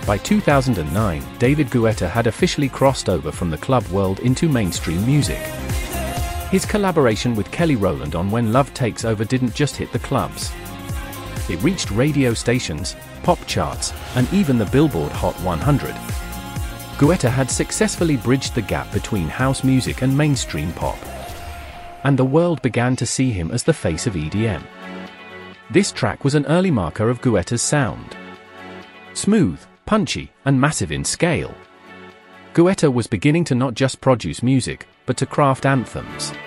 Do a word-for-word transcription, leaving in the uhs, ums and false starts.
By two thousand nine, David Guetta had officially crossed over from the club world into mainstream music. His collaboration with Kelly Rowland on When Love Takes Over didn't just hit the clubs. It reached radio stations, pop charts, and even the Billboard Hot one hundred. Guetta had successfully bridged the gap between house music and mainstream pop. And the world began to see him as the face of E D M. This track was an early marker of Guetta's sound. Smooth, punchy, and massive in scale, Guetta was beginning to not just produce music, but to craft anthems.